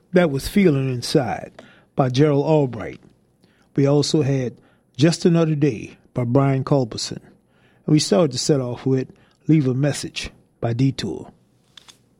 That was Feeling Inside by Gerald Albright. We also had Just Another Day by Brian Culberson. And we started to set off with Leave a Message by Detour.